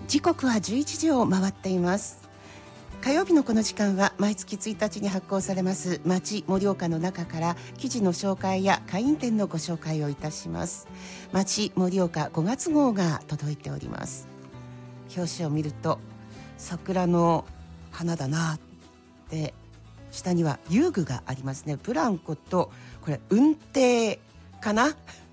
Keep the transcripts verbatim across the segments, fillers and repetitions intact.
時刻はじゅういちじを回っています。火曜日のこの時間は毎月ついたちに発行されます町盛岡の中から記事の紹介や会員店のご紹介をいたします。町盛岡ごがつ号が届いております。表紙を見ると桜の花だなって、下には遊具がありますね。ブランコとこれ運転かな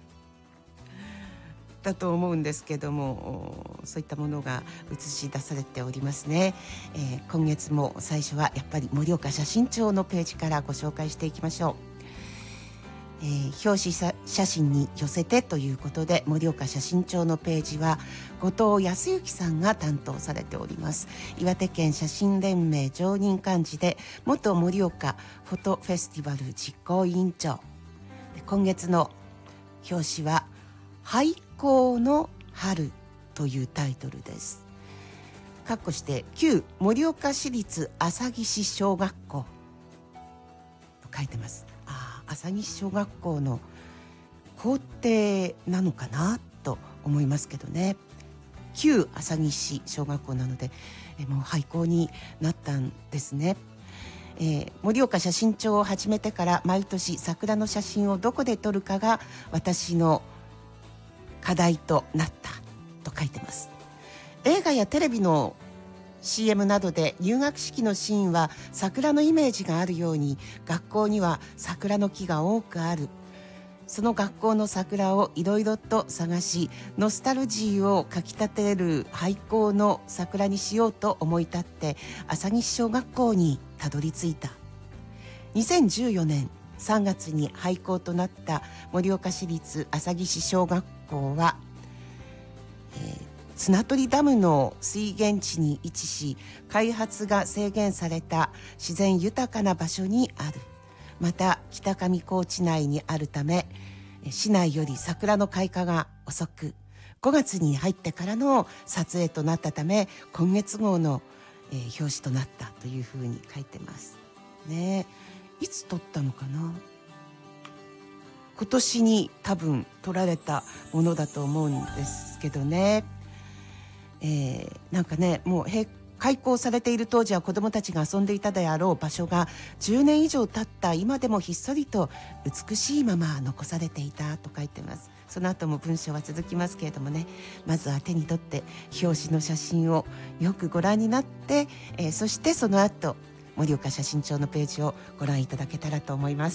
だと思うんですけども、そういったものが映し出されておりますね。えー、今月も最初はやっぱり盛岡写真帳のページからご紹介していきましょう。えー、表紙写真に寄せてということで、盛岡写真帳のページは後藤康之さんが担当されております。岩手県写真連盟常任幹事で元盛岡フォトフェスティバル実行委員長。今月の表紙は廃校の春というタイトルです。括弧して旧盛岡市立朝岸小学校と書いてます。ああ、朝岸小学校の校庭なのかなと思いますけどね。旧朝岸小学校なので、えもう廃校になったんですね。えー、盛岡写真帳を始めてから毎年桜の写真をどこで撮るかが私の課題となったと書いてます。映画やテレビの シーエム などで入学式のシーンは桜のイメージがあるように、学校には桜の木が多くある。その学校の桜をいろいろと探し、ノスタルジーをかきたてる廃校の桜にしようと思い立って朝岸小学校にたどり着いた。にせんじゅうよねんさんがつに廃校となった盛岡市立朝岸小学校は、えー、綱取ダムの水源地に位置し、開発が制限された自然豊かな場所にある。また北上高地内にあるため、市内より桜の開花が遅く、ごがつに入ってからの撮影となったため、今月号の、えー、表紙となったというふうに書いてますね。いつ撮ったのかな。今年に多分撮られたものだと思うんですけどね。えー、なんかね、もう閉開校されている当時は子どもたちが遊んでいたであろう場所がじゅうねん以上経った今でもひっそりと美しいまま残されていたと書いてます。その後も文章は続きますけれどもね、まずは手に取って表紙の写真をよくご覧になって、えー、そしてその後盛岡写真帳のページをご覧いただけたらと思います。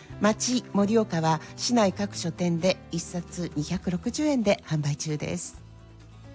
町盛岡は市内各書店でいっさつにひゃくろくじゅうえんで販売中です。